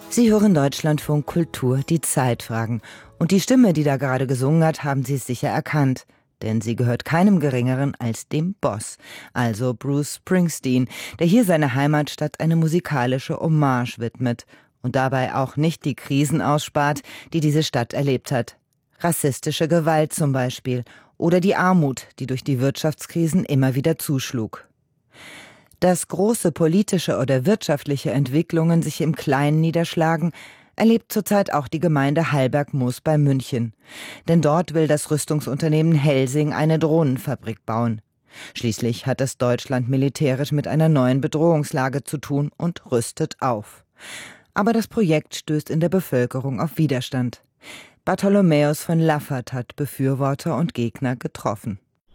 Sie hören Deutschlandfunk Kultur, die Zeitfragen. Und die Stimme, die da gerade gesungen hat, haben Sie sicher erkannt. Denn sie gehört keinem Geringeren als dem Boss, also Bruce Springsteen, der hier seiner Heimatstadt eine musikalische Hommage widmet und dabei auch nicht die Krisen ausspart, die diese Stadt erlebt hat. Rassistische Gewalt zum Beispiel oder die Armut, die durch die Wirtschaftskrisen immer wieder zuschlug. Dass große politische oder wirtschaftliche Entwicklungen sich im Kleinen niederschlagen, erlebt zurzeit auch die Gemeinde Hallberg-Moos bei München. Denn dort will das Rüstungsunternehmen Helsing eine Drohnenfabrik bauen. Schließlich hat es Deutschland militärisch mit einer neuen Bedrohungslage zu tun und rüstet auf. Aber das Projekt stößt in der Bevölkerung auf Widerstand. Bartholomäus von Laffert hat Befürworter und Gegner getroffen.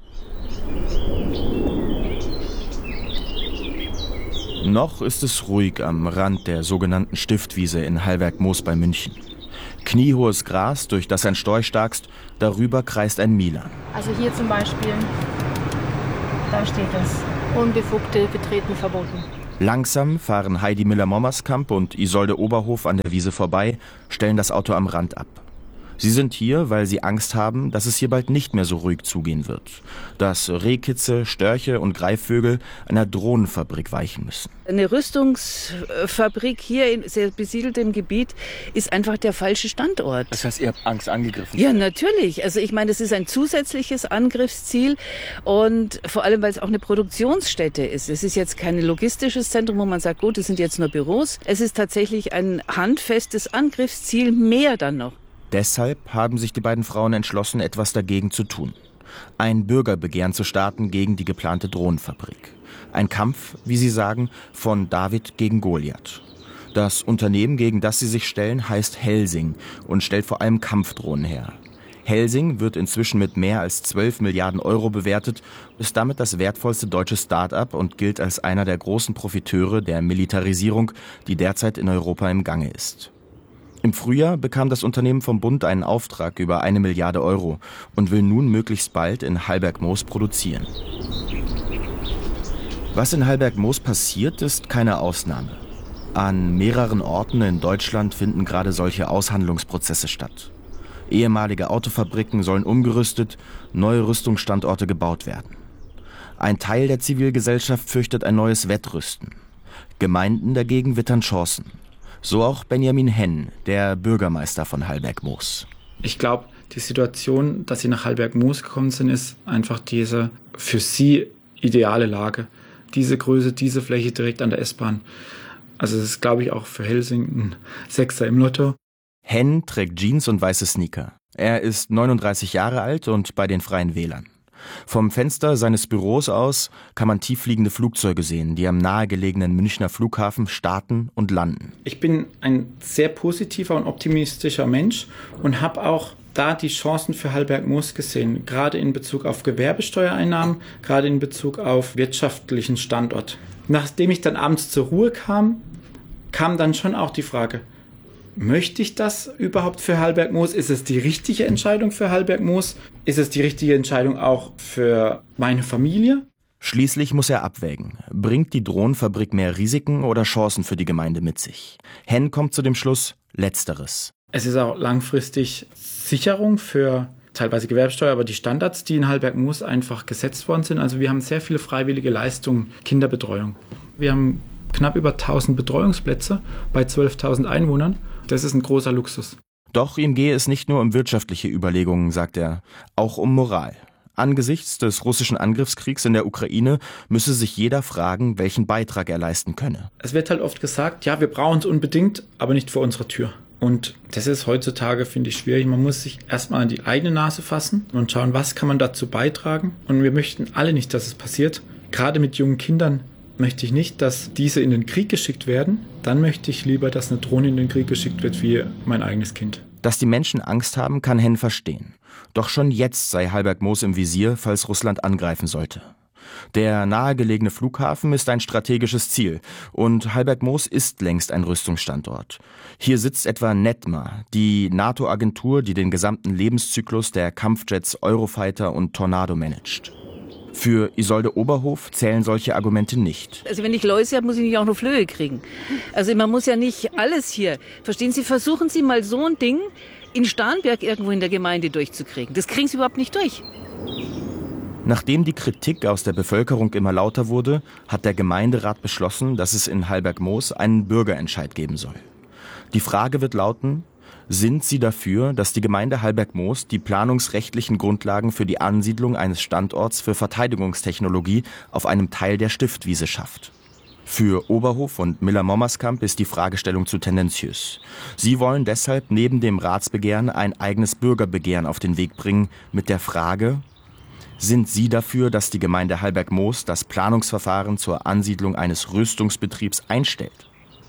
Noch ist es ruhig am Rand der sogenannten Stiftwiese in Hallberg-Moos bei München. Kniehohes Gras, durch das ein Storch starkst, darüber kreist ein Milan. Also hier zum Beispiel, da steht es, unbefugte Betreten verboten. Langsam fahren Heidi Müller-Mommerskamp und Isolde Oberhof an der Wiese vorbei, stellen das Auto am Rand ab. Sie sind hier, weil sie Angst haben, dass es hier bald nicht mehr so ruhig zugehen wird. Dass Rehkitze, Störche und Greifvögel einer Drohnenfabrik weichen müssen. Eine Rüstungsfabrik hier in sehr besiedeltem Gebiet ist einfach der falsche Standort. Das heißt, ihr habt Angst, angegriffen? Ja, natürlich. Also ich meine, es ist ein zusätzliches Angriffsziel und vor allem, weil es auch eine Produktionsstätte ist. Es ist jetzt kein logistisches Zentrum, wo man sagt, gut, es sind jetzt nur Büros. Es ist tatsächlich ein handfestes Angriffsziel, mehr dann noch. Deshalb haben sich die beiden Frauen entschlossen, etwas dagegen zu tun. Ein Bürgerbegehren zu starten gegen die geplante Drohnenfabrik. Ein Kampf, wie sie sagen, von David gegen Goliath. Das Unternehmen, gegen das sie sich stellen, heißt Helsing und stellt vor allem Kampfdrohnen her. Helsing wird inzwischen mit mehr als 12 Milliarden Euro bewertet, ist damit das wertvollste deutsche Start-up und gilt als einer der großen Profiteure der Militarisierung, die derzeit in Europa im Gange ist. Im Frühjahr bekam das Unternehmen vom Bund einen Auftrag über 1 Milliarde Euro und will nun möglichst bald in Hallberg-Moos produzieren. Was in Hallberg-Moos passiert, ist keine Ausnahme. An mehreren Orten in Deutschland finden gerade solche Aushandlungsprozesse statt. Ehemalige Autofabriken sollen umgerüstet, neue Rüstungsstandorte gebaut werden. Ein Teil der Zivilgesellschaft fürchtet ein neues Wettrüsten. Gemeinden dagegen wittern Chancen. So auch Benjamin Henn, der Bürgermeister von Hallberg-Moos. Ich glaube, die Situation, dass sie nach Hallberg-Moos gekommen sind, ist einfach diese für sie ideale Lage. Diese Größe, diese Fläche direkt an der S-Bahn. Also es ist, glaube ich, auch für Helsing ein Sechser im Lotto. Henn trägt Jeans und weiße Sneaker. Er ist 39 Jahre alt und bei den Freien Wählern. Vom Fenster seines Büros aus kann man tieffliegende Flugzeuge sehen, die am nahegelegenen Münchner Flughafen starten und landen. Ich bin ein sehr positiver und optimistischer Mensch und habe auch da die Chancen für Hallberg-Moos gesehen, gerade in Bezug auf Gewerbesteuereinnahmen, gerade in Bezug auf wirtschaftlichen Standort. Nachdem ich dann abends zur Ruhe kam, kam dann schon auch die Frage, möchte ich das überhaupt für Hallberg-Moos? Ist es die richtige Entscheidung für Hallberg-Moos? Ist es die richtige Entscheidung auch für meine Familie? Schließlich muss er abwägen. Bringt die Drohnenfabrik mehr Risiken oder Chancen für die Gemeinde mit sich? Henn kommt zu dem Schluss, Letzteres. Es ist auch langfristig Sicherung für teilweise Gewerbesteuer, aber die Standards, die in Hallberg-Moos einfach gesetzt worden sind. Also wir haben sehr viele freiwillige Leistungen, Kinderbetreuung. Wir haben knapp über 1000 Betreuungsplätze bei 12.000 Einwohnern. Das ist ein großer Luxus. Doch ihm gehe es nicht nur um wirtschaftliche Überlegungen, sagt er, auch um Moral. Angesichts des russischen Angriffskriegs in der Ukraine müsse sich jeder fragen, welchen Beitrag er leisten könne. Es wird halt oft gesagt, ja, wir brauchen es unbedingt, aber nicht vor unserer Tür. Und das ist heutzutage, finde ich, schwierig. Man muss sich erstmal an die eigene Nase fassen und schauen, was kann man dazu beitragen. Und wir möchten alle nicht, dass es passiert. Gerade mit jungen Kindern möchte ich nicht, dass diese in den Krieg geschickt werden. Dann möchte ich lieber, dass eine Drohne in den Krieg geschickt wird, wie mein eigenes Kind. Dass die Menschen Angst haben, kann Henn verstehen. Doch schon jetzt sei Hallberg-Moos im Visier, falls Russland angreifen sollte. Der nahegelegene Flughafen ist ein strategisches Ziel und Hallberg-Moos ist längst ein Rüstungsstandort. Hier sitzt etwa Netma, die NATO-Agentur, die den gesamten Lebenszyklus der Kampfjets Eurofighter und Tornado managt. Für Isolde Oberhof zählen solche Argumente nicht. Also wenn ich Läuse habe, muss ich nicht auch noch Flöhe kriegen. Also man muss ja nicht alles hier. Verstehen Sie, versuchen Sie mal so ein Ding in Starnberg irgendwo in der Gemeinde durchzukriegen. Das kriegen Sie überhaupt nicht durch. Nachdem die Kritik aus der Bevölkerung immer lauter wurde, hat der Gemeinderat beschlossen, dass es in Hallbergmoos einen Bürgerentscheid geben soll. Die Frage wird lauten: Sind Sie dafür, dass die Gemeinde Hallbergmoos die planungsrechtlichen Grundlagen für die Ansiedlung eines Standorts für Verteidigungstechnologie auf einem Teil der Stiftwiese schafft? Für Oberhof und Müller-Mommerskamp ist die Fragestellung zu tendenziös. Sie wollen deshalb neben dem Ratsbegehren ein eigenes Bürgerbegehren auf den Weg bringen mit der Frage: Sind Sie dafür, dass die Gemeinde Hallbergmoos das Planungsverfahren zur Ansiedlung eines Rüstungsbetriebs einstellt?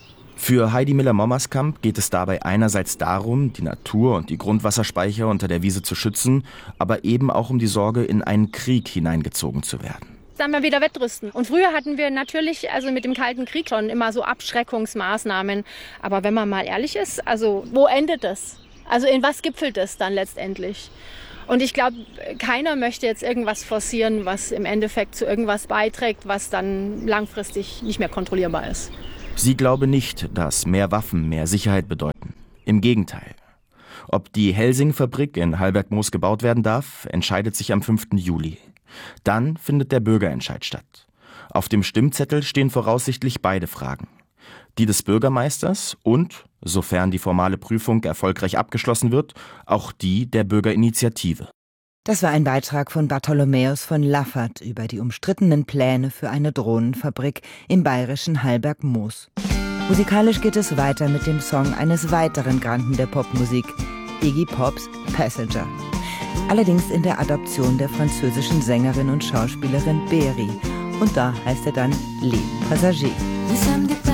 Für Heidi Müller-Mommerskamp geht es dabei einerseits darum, die Natur und die Grundwasserspeicher unter der Wiese zu schützen, aber eben auch um die Sorge, in einen Krieg hineingezogen zu werden. Dann mal wieder wettrüsten. Und früher hatten wir natürlich mit dem Kalten Krieg schon immer so Abschreckungsmaßnahmen. Aber wenn man mal ehrlich ist, also wo endet das? Also in was gipfelt es dann letztendlich? Und ich glaube, keiner möchte jetzt irgendwas forcieren, was im Endeffekt zu irgendwas beiträgt, was dann langfristig nicht mehr kontrollierbar ist. Sie glaube nicht, dass mehr Waffen mehr Sicherheit bedeuten. Im Gegenteil. Ob die Helsing-Fabrik in Hallbergmoos gebaut werden darf, entscheidet sich am 5. Juli. Dann findet der Bürgerentscheid statt. Auf dem Stimmzettel stehen voraussichtlich beide Fragen. Die des Bürgermeisters und, sofern die formale Prüfung erfolgreich abgeschlossen wird, auch die der Bürgerinitiative. Das war ein Beitrag von Bartholomäus von Laffert über die umstrittenen Pläne für eine Drohnenfabrik im bayerischen Hallbergmoos. Musikalisch geht es weiter mit dem Song eines weiteren Granden der Popmusik, Iggy Pops Passenger. Allerdings in der Adaption der französischen Sängerin und Schauspielerin Berry. Und da heißt er dann Les Passagers.